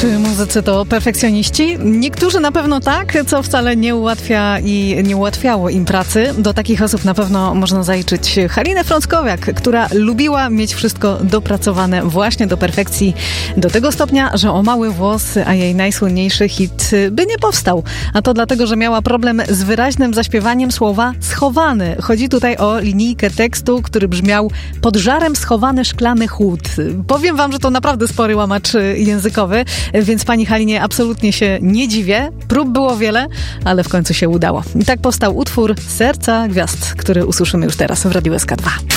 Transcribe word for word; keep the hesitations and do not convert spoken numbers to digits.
Czy muzycy to perfekcjoniści? Niektórzy na pewno tak, co wcale nie ułatwia i nie ułatwiało im pracy. Do takich osób na pewno można zaliczyć Halinę Frąckowiak, która lubiła mieć wszystko dopracowane właśnie do perfekcji, do tego stopnia, że o mały włos, a jej najsłynniejszy hit by nie powstał. A to dlatego, że miała problem z wyraźnym zaśpiewaniem słowa schowany. Chodzi tutaj o linijkę tekstu, który brzmiał: pod żarem schowany szklany chłód. Powiem wam, że to naprawdę spory łamacz językowy, więc pani Halinie absolutnie się nie dziwię. Prób było wiele, ale w końcu się udało. I tak powstał utwór Serca Gwiazd, który usłyszymy już teraz w Radiu S K dwa.